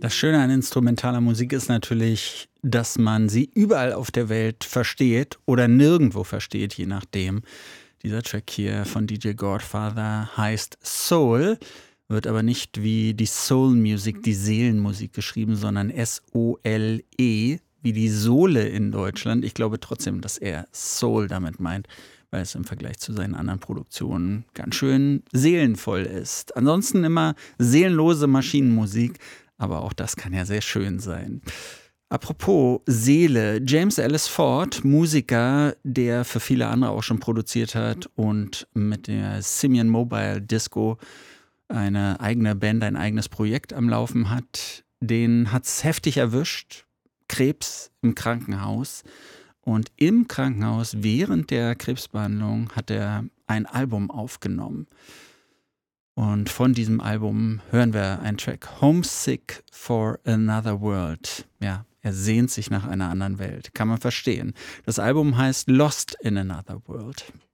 Das Schöne an instrumentaler Musik ist natürlich, dass man sie überall auf der Welt versteht oder nirgendwo versteht, je nachdem. Dieser Track hier von DJ Godfather heißt Soul, wird aber nicht wie die Soul Music, die Seelenmusik geschrieben, sondern S-O-L-E, wie die Sohle in Deutschland. Ich glaube trotzdem, dass er Soul damit meint, weil es im Vergleich zu seinen anderen Produktionen ganz schön seelenvoll ist. Ansonsten immer seelenlose Maschinenmusik, aber auch das kann ja sehr schön sein. Apropos Seele, James Ellis Ford, Musiker, der für viele andere auch schon produziert hat und mit der Simian Mobile Disco eine eigene Band, ein eigenes Projekt am Laufen hat, den hat's heftig erwischt. Krebs im Krankenhaus. Und im Krankenhaus während der Krebsbehandlung hat er ein Album aufgenommen. Und von diesem Album hören wir einen Track, Homesick for Another World. Ja, er sehnt sich nach einer anderen Welt, kann man verstehen. Das Album heißt Lost in Another World.